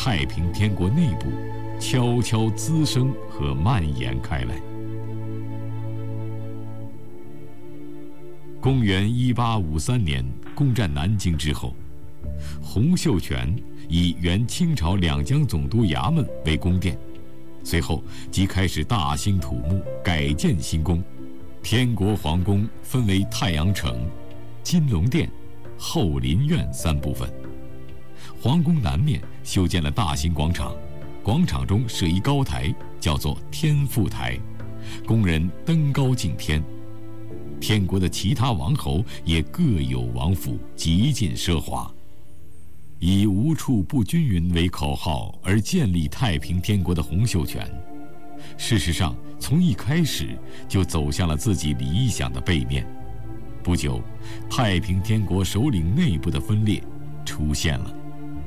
太平天国内部悄悄滋生和蔓延开来。公元1853年攻占南京之后，洪秀全以原清朝两江总督衙门为宫殿，随后即开始大兴土木，改建新宫。天国皇宫分为太阳城、金龙殿、后林院3部分。皇宫南面修建了大型广场，广场中设一高台，叫做天福台，宫人登高敬天。天国的其他王侯也各有王府，极尽奢华。以无处不均匀为口号而建立太平天国的洪秀全，事实上从一开始就走向了自己理想的背面。不久，太平天国首领内部的分裂出现了。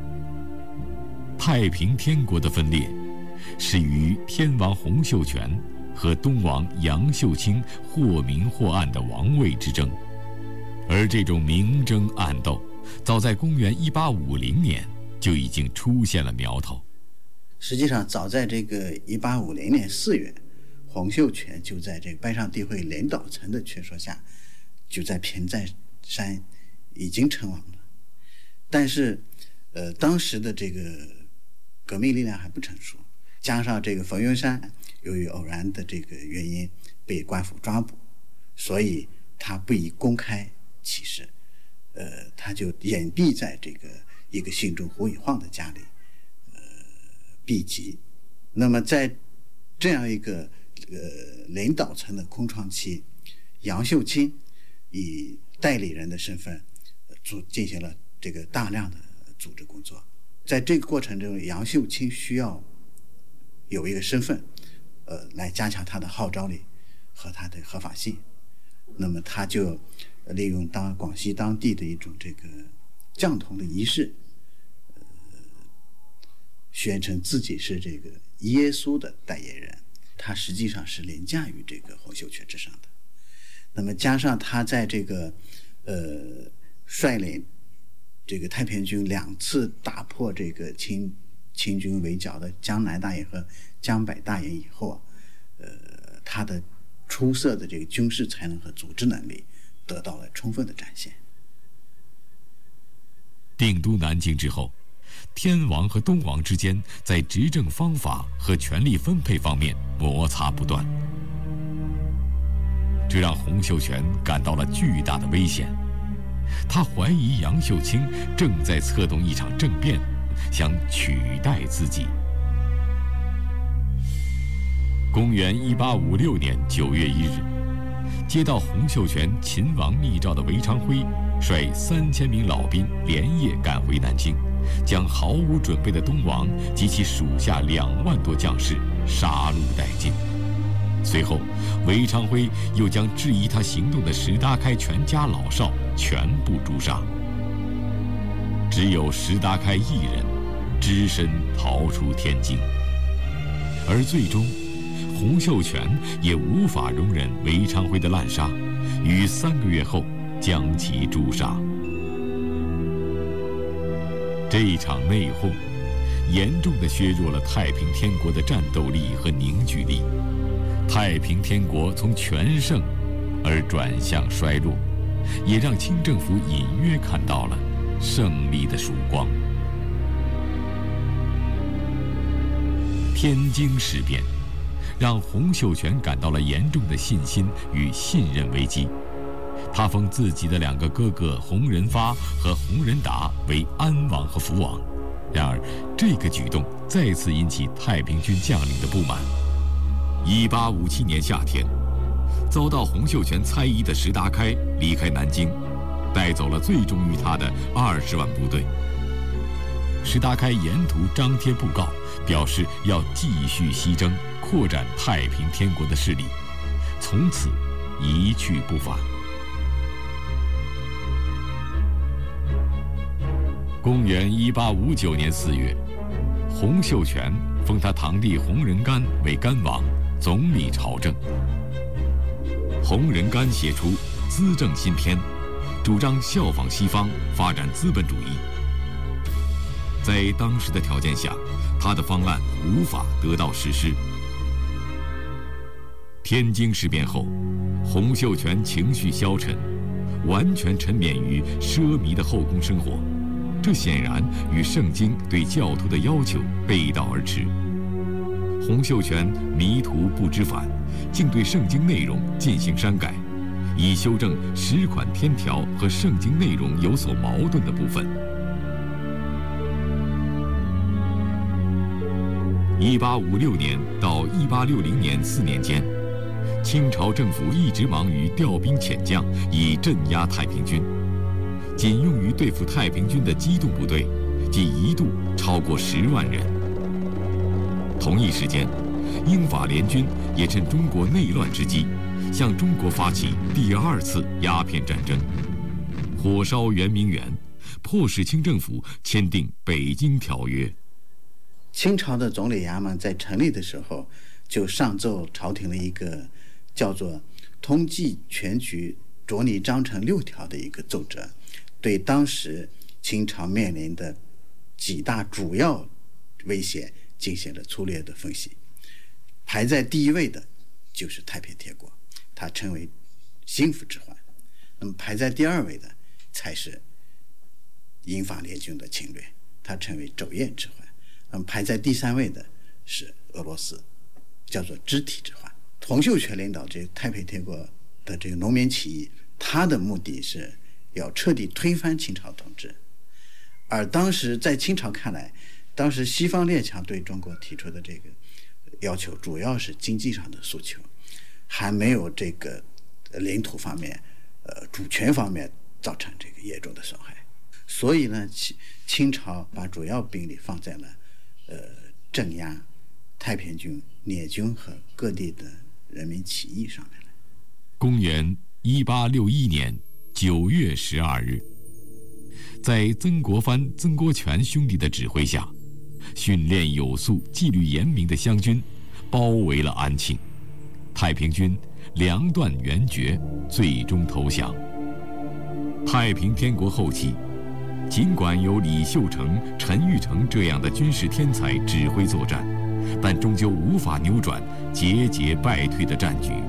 太平天国的分裂始于天王洪秀全和东王杨秀清或明或暗的王位之争，而这种明争暗斗早在公元1850年就已经出现了苗头。 实际上早在这个1850年4月，洪秀全就在这个拜上帝会领导层的劝说下，就在平寨山已经称王了。但是当时的这个革命力量还不成熟，加上这个冯云山由于偶然的这个原因被官府抓捕，所以他不宜公开起事，他就隐蔽在这个一个姓钟胡允晃的家里避疾。那么在这样一个领导层的空窗期，杨秀清以代理人的身份进行了这个大量的组织工作。在这个过程中，杨秀清需要有一个身份来加强他的号召力和他的合法性。那么他就利用广西当地的一种这个降童的仪式，宣称自己是这个耶稣的代言人。他实际上是凌驾于这个洪秀全之上的。那么加上他在这个率领这个太平军2次打破这个清军围剿的江南大营和江北大营以后，他的出色的这个军事才能和组织能力得到了充分的展现。 定都南京之后，天王和东王之间在执政方法和权力分配方面摩擦不断，这让洪秀全感到了巨大的危险。他怀疑杨秀清正在策动一场政变，想取代自己。公元1856年9月1日，接到洪秀全秦王密诏的韦昌辉率3000名老兵连夜赶回南京，将毫无准备的东王及其属下2万多将士杀戮殆尽。随后，韦昌辉又将质疑他行动的石达开全家老少全部诛杀，只有石达开一人只身逃出天津。而最终，洪秀全也无法容忍韦昌辉的滥杀，于3个月后将其诛杀。这一场内讧严重地削弱了太平天国的战斗力和凝聚力，太平天国从全盛而转向衰落，也让清政府隐约看到了胜利的曙光。天津事变让洪秀全感到了严重的信心与信任危机，他封自己的2个哥哥洪仁发和洪仁达为安王和福王。然而，这个举动再次引起太平军将领的不满。1857年夏天，遭到洪秀全猜疑的石达开离开南京，带走了最忠于他的20万部队。石达开沿途张贴布告，表示要继续西征，扩展太平天国的势力，从此一去不返。公元1859年4月，洪秀全封他堂弟洪仁玕为干王，总理朝政。洪仁玕写出《资政新篇》，主张效仿西方，发展资本主义。在在当时的条件下，他的方案无法得到实施。天津事变后，洪秀全情绪消沉，完全沉湎于奢靡的后宫生活，这显然与圣经对教徒的要求背道而驰。洪秀全迷途不知返，竟对圣经内容进行删改，以修正10款天条和圣经内容有所矛盾的部分。1856年到1860年4年间，清朝政府一直忙于调兵遣将，以镇压太平军。仅用于对付太平军的机动部队，即一度超过10万人。同一时间，英法联军也趁中国内乱之机，向中国发起第2次鸦片战争，火烧圆明园，迫使清政府签订《北京条约》。 清朝的总理衙门在成立的时候，就上奏朝廷的一个叫做《通缉全局着拟章程6条》的一个奏折，对当时清朝面临的几大主要威胁进行了粗略的分析。排在第1位的就是太平天国，它称为心腹之患。那么排在第2位的才是英法联军的侵略，它称为肘腋之患。那么排在第3位的是俄罗斯，叫做肢体之患。洪秀全领导这太平天国的这个农民起义，他的目的是要彻底推翻清朝统治。而当时在清朝看来，当时西方列强对中国提出的这个要求主要是经济上的诉求，还没有这个领土方面主权方面造成这个严重的损害。所以呢，清朝把主要兵力放在了镇压太平军、捻军和各地的人民起义上面来。 公元1861年9月12日，在曾国藩、曾国荃兄弟的指挥下，训练有素、纪律严明的湘军包围了安庆，太平军2段援绝，最终投降。太平天国后期，尽管有李秀成、陈玉成这样的军事天才指挥作战，但终究无法扭转节节败退的战局。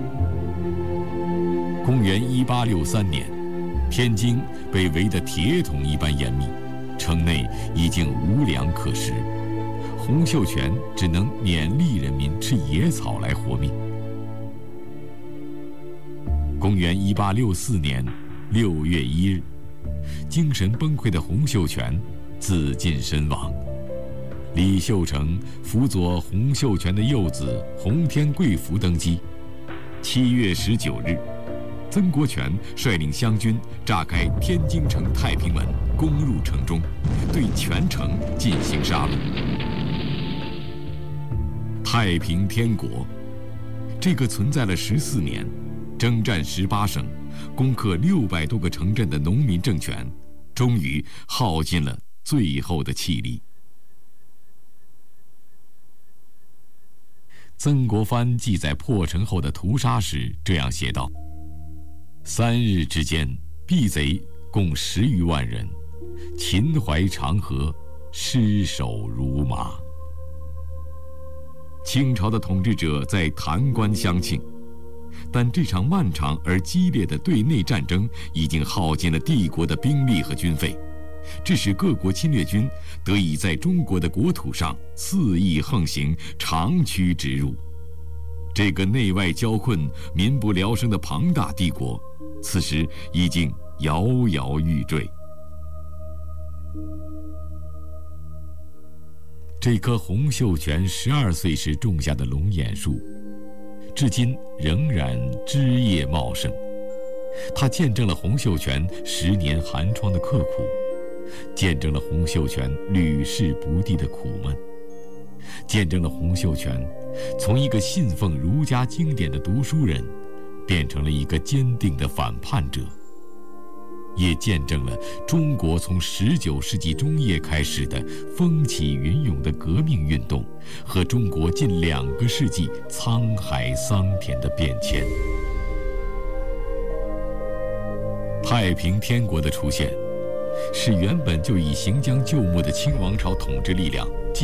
公元1863年，天津被围得铁桶一般严密，城内已经无粮可食，洪秀全只能勉励人民吃野草来活命。公元1864年6月1日，精神崩溃的洪秀全自尽身亡。李秀成辅佐洪秀全的幼子洪天贵福登基。7月19日，曾国荃率领湘军炸开天津城太平门，攻入城中，对全城进行杀戮。太平天国，这个存在了14年，征战18省，攻克600多个城镇的农民政权，终于耗尽了最后的气力。曾国藩记载破城后的屠杀时这样写道：3日之间，毙贼共10余万人，秦淮长河，尸首如麻。清朝的统治者在弹冠相庆，但这场漫长而激烈的对内战争已经耗尽了帝国的兵力和军费，致使各国侵略军得以在中国的国土上肆意横行，长驱直入。这个内外交困、民不聊生的庞大帝国，此时已经摇摇欲坠。这棵洪秀全12岁时种下的龙眼树，至今仍然枝叶茂盛。它见证了洪秀全10年寒窗的刻苦，见证了洪秀全屡试不第的苦闷，见证了洪秀全从一个信奉儒家经典的读书人，变成了一个坚定的反叛者，也见证了中国从19世纪中叶开始的风起云涌的革命运动，和中国近2个世纪沧海桑田的变迁。太平天国的出现， 使原本就已行将就木的清王朝统治力量